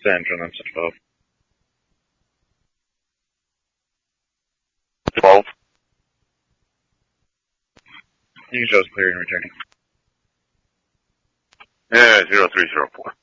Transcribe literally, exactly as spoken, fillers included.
Send from them to twelve. twelve. You can show us clear and returning. Yeah, zero three zero four.